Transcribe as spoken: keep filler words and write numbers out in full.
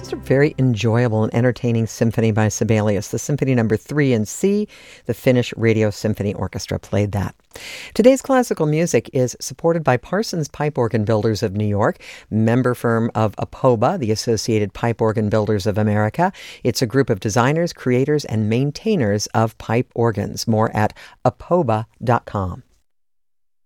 It's a very enjoyable and entertaining symphony by Sibelius. The Symphony Number three in C, the Finnish Radio Symphony Orchestra played that. Today's classical music is supported by Parsons Pipe Organ Builders of New York, member firm of APOBA, the Associated Pipe Organ Builders of America. It's a group of designers, creators, and maintainers of pipe organs. More at apoba dot com.